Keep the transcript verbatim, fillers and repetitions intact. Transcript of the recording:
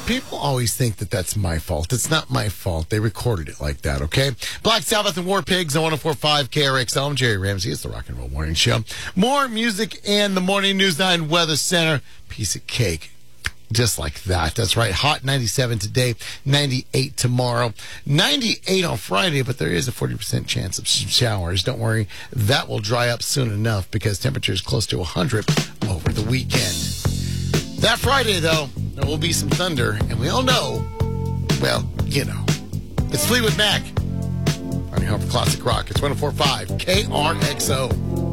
people always think that that's my fault. It's not my fault. They recorded it like that, okay? Black Sabbath and War Pigs on one oh four point five K R X L. I'm Jerry Ramsey. It's the Rock and Roll Morning Show. More music and the Morning News nine Weather Center. Piece of cake. Just like that. That's right. Hot ninety-seven today, ninety-eight tomorrow, ninety-eight on Friday, but there is a forty percent chance of showers. Don't worry. That will dry up soon enough because temperature is close to one hundred over the weekend. That Friday, though, there will be some thunder, and we all know, well, you know, it's Fleetwood Mac on your home for classic rock. It's one oh four point five K R X O.